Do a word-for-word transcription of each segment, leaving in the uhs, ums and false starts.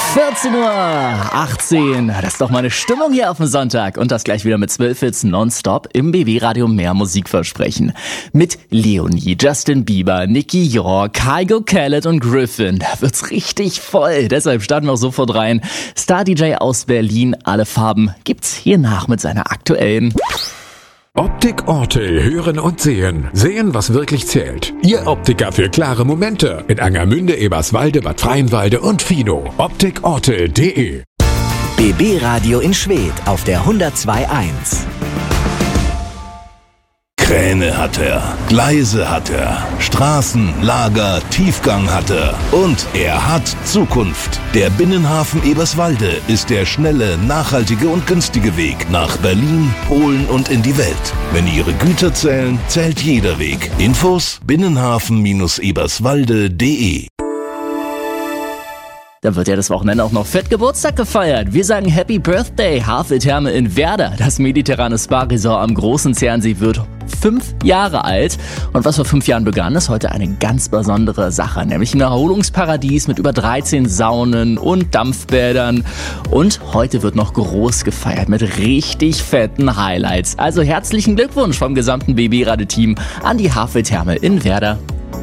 vierzehn Uhr achtzehn, das ist doch meine Stimmung hier auf dem Sonntag. Und das gleich wieder mit zwölf Hits nonstop im B B-Radio mehr Musikversprechen. Mit Leonie, Justin Bieber, Nicky York, Kygo, Khaled und Griffin. Da wird's richtig voll, deshalb starten wir auch sofort rein. Star-D J aus Berlin, alle Farben, gibt's hier nach mit seiner aktuellen... Optik Orte hören und sehen. Sehen, was wirklich zählt. Ihr Optiker für klare Momente. In Angermünde, Eberswalde, Bad Freienwalde und Fino. optik orte punkt de. B B-Radio in Schwedt auf der hundertzwei Komma eins. Kräne hat er, Gleise hat er, Straßen, Lager, Tiefgang hat er und er hat Zukunft. Der Binnenhafen Eberswalde ist der schnelle, nachhaltige und günstige Weg nach Berlin, Polen und in die Welt. Wenn Ihre Güter zählen, zählt jeder Weg. Infos binnenhafen eberswalde punkt de. Da wird ja das Wochenende auch noch fett Geburtstag gefeiert. Wir sagen Happy Birthday, Haveltherme in Werder. Das mediterrane Spa-Resort am Großen Zernsee wird fünf Jahre alt. Und was vor fünf Jahren begann, ist heute eine ganz besondere Sache. Nämlich ein Erholungsparadies mit über dreizehn Saunen und Dampfbädern. Und heute wird noch groß gefeiert mit richtig fetten Highlights. Also herzlichen Glückwunsch vom gesamten B B-Radio-Team an die Haveltherme in Werder.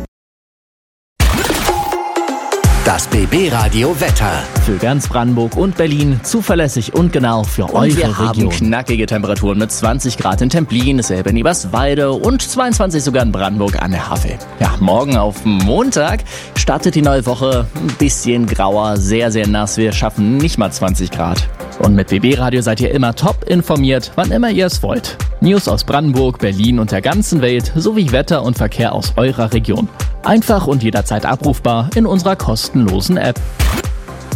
Das B B-Radio Wetter. Für ganz Brandenburg und Berlin zuverlässig und genau für und eure wir Region. Haben knackige Temperaturen mit zwanzig Grad in Templin, dasselbe in Eberswalde und zweiundzwanzig sogar in Brandenburg an der Havel. Ja, morgen auf Montag startet die neue Woche. Ein bisschen grauer, sehr, sehr nass. Wir schaffen nicht mal zwanzig Grad. Und mit B B-Radio seid ihr immer top informiert, wann immer ihr es wollt. News aus Brandenburg, Berlin und der ganzen Welt sowie Wetter und Verkehr aus eurer Region. Einfach und jederzeit abrufbar in unserer kostenlosen App.